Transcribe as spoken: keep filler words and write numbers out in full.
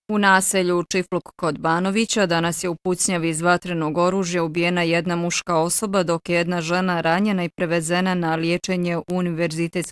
U naselju Čifluk kod Banovića danas je u pucnjavi iz vatrenog oružja ubijena jedna muška osoba, dok je jedna žena ranjena i prevezena na liječenje u Univerzitetski